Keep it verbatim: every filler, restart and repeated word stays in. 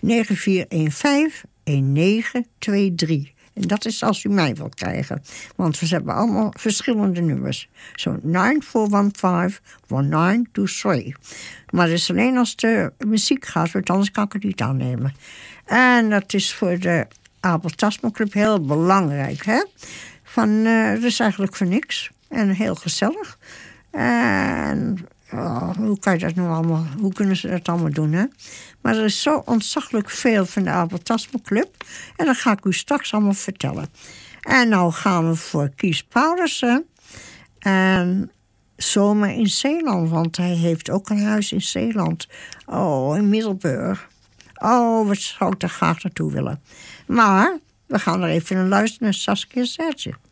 negen vier een vijf een negen twee drie. En dat is als u mij wilt krijgen. Want we hebben allemaal verschillende nummers. Zo nine four one five one nine two three. Maar dat is alleen als de muziek gaat, want anders kan ik het niet aannemen. En dat is voor de Abel Tasman Club heel belangrijk. Hè? Van, uh, dat is eigenlijk voor niks. En heel gezellig. En oh, hoe kan je dat nou allemaal, hoe kunnen ze dat allemaal doen, hè? Maar er is zo ontzaglijk veel van de Abel Tasman Club. En dat ga ik u straks allemaal vertellen. En nou gaan we voor Kies Powdersen. En Zomer in Zeeland, want hij heeft ook een huis in Zeeland. Oh, in Middelburg. Oh, wat zou ik er graag naartoe willen. Maar we gaan er even naar luisteren naar Saskia Sertje.